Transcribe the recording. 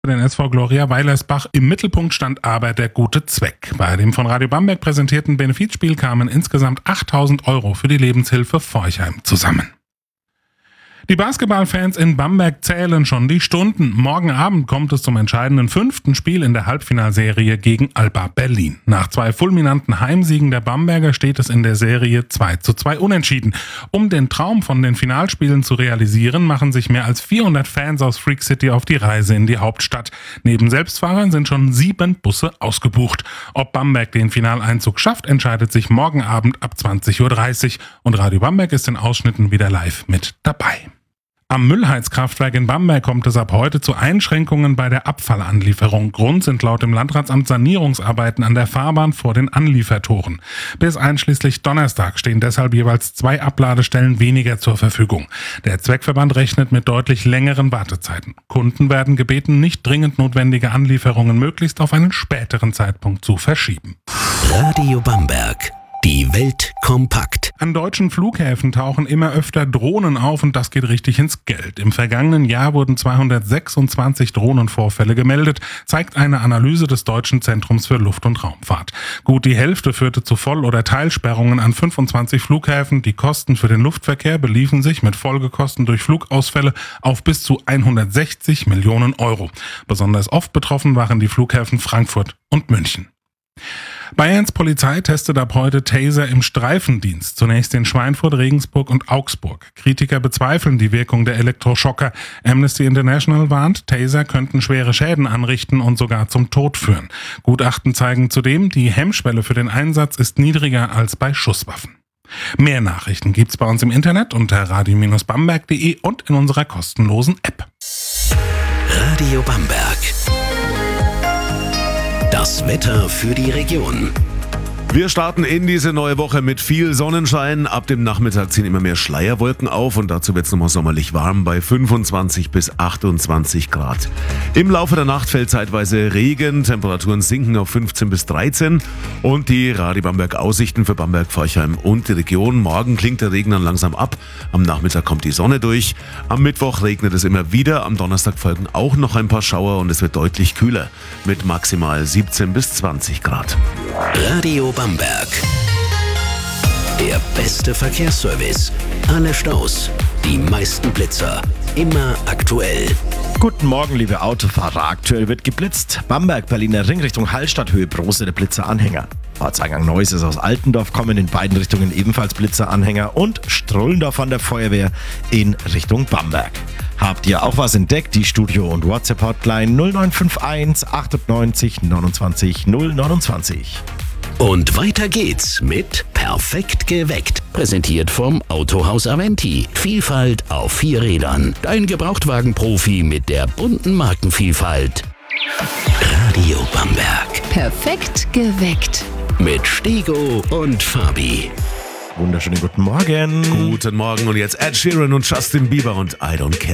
Den SV Gloria Weilersbach. Im Mittelpunkt stand aber der gute Zweck. Bei dem von Radio Bamberg präsentierten Benefizspiel kamen insgesamt 8.000 € für die Lebenshilfe Forchheim zusammen. Die Basketballfans in Bamberg zählen schon die Stunden. Morgen Abend kommt es zum entscheidenden 5. Spiel in der Halbfinalserie gegen Alba Berlin. Nach 2 fulminanten Heimsiegen der Bamberger steht es in der Serie 2:2 unentschieden. Um den Traum von den Finalspielen zu realisieren, machen sich mehr als 400 Fans aus Freak City auf die Reise in die Hauptstadt. Neben Selbstfahrern sind schon 7 Busse ausgebucht. Ob Bamberg den Finaleinzug schafft, entscheidet sich morgen Abend ab 20.30 Uhr. Und Radio Bamberg ist in Ausschnitten wieder live mit dabei. Am Müllheizkraftwerk in Bamberg kommt es ab heute zu Einschränkungen bei der Abfallanlieferung. Grund sind laut dem Landratsamt Sanierungsarbeiten an der Fahrbahn vor den Anliefertoren. Bis einschließlich Donnerstag stehen deshalb jeweils 2 Abladestellen weniger zur Verfügung. Der Zweckverband rechnet mit deutlich längeren Wartezeiten. Kunden werden gebeten, nicht dringend notwendige Anlieferungen möglichst auf einen späteren Zeitpunkt zu verschieben. Radio Bamberg. Die Welt kompakt. An deutschen Flughäfen tauchen immer öfter Drohnen auf und das geht richtig ins Geld. Im vergangenen Jahr wurden 226 Drohnenvorfälle gemeldet, zeigt eine Analyse des Deutschen Zentrums für Luft- und Raumfahrt. Gut die Hälfte führte zu Voll- oder Teilsperrungen an 25 Flughäfen. Die Kosten für den Luftverkehr beliefen sich mit Folgekosten durch Flugausfälle auf bis zu 160 Millionen €. Besonders oft betroffen waren die Flughäfen Frankfurt und München. Bayerns Polizei testet ab heute Taser im Streifendienst. Zunächst in Schweinfurt, Regensburg und Augsburg. Kritiker bezweifeln die Wirkung der Elektroschocker. Amnesty International warnt, Taser könnten schwere Schäden anrichten und sogar zum Tod führen. Gutachten zeigen zudem, die Hemmschwelle für den Einsatz ist niedriger als bei Schusswaffen. Mehr Nachrichten gibt's bei uns im Internet unter radio-bamberg.de und in unserer kostenlosen App. Radio Bamberg. Das Wetter für die Region. Wir starten in diese neue Woche mit viel Sonnenschein. Ab dem Nachmittag ziehen immer mehr Schleierwolken auf und dazu wird es nochmal sommerlich warm bei 25 bis 28 Grad. Im Laufe der Nacht fällt zeitweise Regen, Temperaturen sinken auf 15 bis 13 und die Radio Bamberg Aussichten für Bamberg, Forchheim und die Region. Morgen klingt der Regen dann langsam ab, am Nachmittag kommt die Sonne durch, am Mittwoch regnet es immer wieder, am Donnerstag folgen auch noch ein paar Schauer und es wird deutlich kühler mit maximal 17 bis 20 Grad. Radio Bamberg. Der beste Verkehrsservice. Alle Staus, die meisten Blitzer. Immer aktuell. Guten Morgen, liebe Autofahrer. Aktuell wird geblitzt. Bamberg, Berliner Ring Richtung Hallstatthöhe, Brose der Blitzeranhänger. Ortseingang Neuss ist aus Altendorf, kommen in beiden Richtungen ebenfalls Blitzeranhänger und Strullendorf an der Feuerwehr in Richtung Bamberg. Habt ihr auch was entdeckt? Die Studio- und WhatsApp-Hotline 0951 98 29 029. Und weiter geht's mit Perfekt geweckt. Präsentiert vom Autohaus Aventi. Vielfalt auf 4 Rädern. Dein Gebrauchtwagenprofi mit der bunten Markenvielfalt. Radio Bamberg. Perfekt geweckt. Mit Stego und Fabi. Wunderschönen guten Morgen. Guten Morgen und jetzt Ed Sheeran und Justin Bieber und I Don't Care.